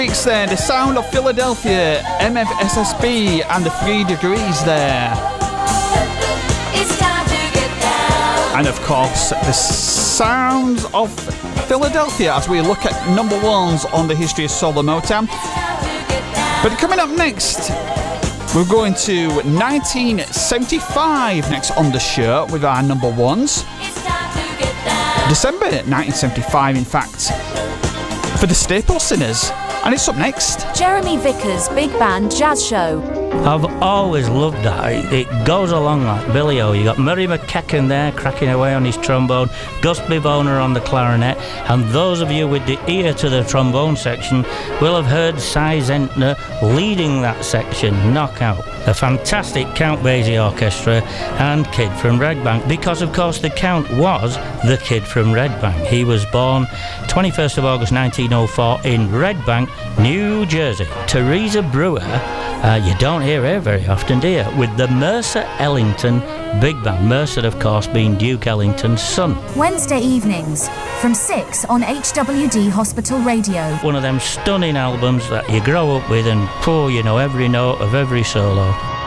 There, the sound of Philadelphia, MFSSB and the 3 Degrees there. It's time to get down. And of course, the sounds of Philadelphia as we look at number ones on the history of Soul and Motown. But coming up next, we're going to 1975 next on the show with our number ones. December 1975, in fact, for the Staple Singers. And it's up next. Jeremy Vickers' Big Band Jazz Show. I've always loved that. It goes along like Billy O. You got Murray McKechnie there cracking away on his trombone, Gus Bivoner on the clarinet, and those of you with the ear to the trombone section will have heard Cy Zentner leading that section, knockout. A fantastic Count Basie Orchestra and Kid from Red Bank, because of course the Count was the Kid from Red Bank. He was born 21st of August 1904 in Red Bank, New Jersey. Teresa Brewer, you don't hear her very often, do you? With the Mercer Ellington Big Band. Mercer, of course, being Duke Ellington's son. Wednesday evenings from 6 on HWD Hospital Radio. One of them stunning albums that you grow up with and you know every note of every solo.